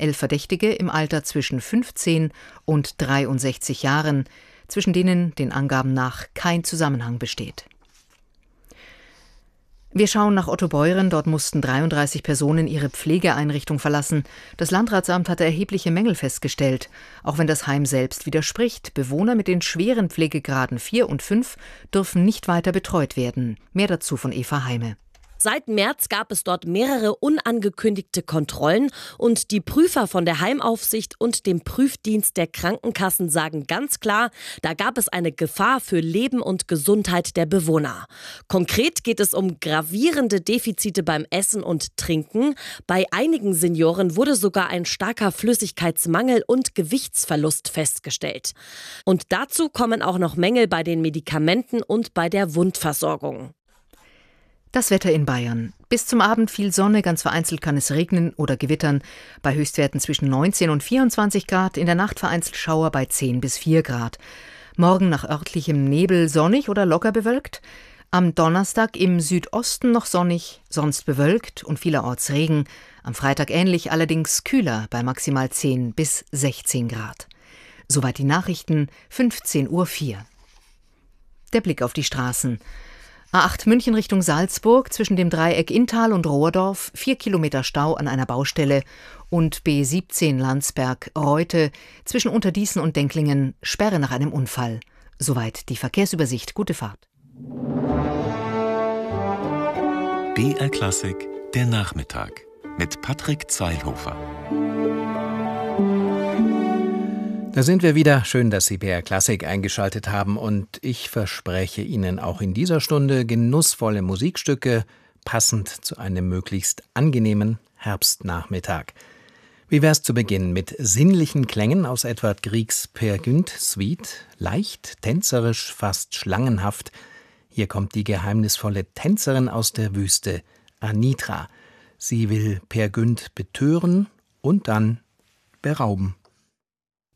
11 Verdächtige im Alter zwischen 15 und 63 Jahren, zwischen denen den Angaben nach kein Zusammenhang besteht. Wir schauen nach Ottobeuren. Dort mussten 33 Personen ihre Pflegeeinrichtung verlassen. Das Landratsamt hatte erhebliche Mängel festgestellt. Auch wenn das Heim selbst widerspricht, Bewohner mit den schweren Pflegegraden 4 und 5 dürfen nicht weiter betreut werden. Mehr dazu von Eva Heime. Seit März gab es dort mehrere unangekündigte Kontrollen und die Prüfer von der Heimaufsicht und dem Prüfdienst der Krankenkassen sagen ganz klar, da gab es eine Gefahr für Leben und Gesundheit der Bewohner. Konkret geht es um gravierende Defizite beim Essen und Trinken. Bei einigen Senioren wurde sogar ein starker Flüssigkeitsmangel und Gewichtsverlust festgestellt. Und dazu kommen auch noch Mängel bei den Medikamenten und bei der Wundversorgung. Das Wetter in Bayern. Bis zum Abend viel Sonne, ganz vereinzelt kann es regnen oder gewittern. Bei Höchstwerten zwischen 19 und 24 Grad, in der Nacht vereinzelt Schauer bei 10 bis 4 Grad. Morgen nach örtlichem Nebel sonnig oder locker bewölkt. Am Donnerstag im Südosten noch sonnig, sonst bewölkt und vielerorts Regen. Am Freitag ähnlich, allerdings kühler bei maximal 10 bis 16 Grad. Soweit die Nachrichten, 15:04 Uhr. Der Blick auf die Straßen. A8 München Richtung Salzburg, zwischen dem Dreieck Inntal und Rohrdorf, 4 Kilometer Stau an einer Baustelle, und B17 Landsberg-Reute, zwischen Unterdießen und Denklingen, Sperre nach einem Unfall. Soweit die Verkehrsübersicht. Gute Fahrt. BR Klassik, der Nachmittag mit Patrick Zeilhofer. Da sind wir wieder. Schön, dass Sie BR Klassik eingeschaltet haben, und ich verspreche Ihnen auch in dieser Stunde genussvolle Musikstücke, passend zu einem möglichst angenehmen Herbstnachmittag. Wie wär's zu Beginn mit sinnlichen Klängen aus Edvard Griegs Peer Gynt Suite, leicht, tänzerisch, fast schlangenhaft. Hier kommt die geheimnisvolle Tänzerin aus der Wüste, Anitra. Sie will Peer Gynt betören und dann berauben.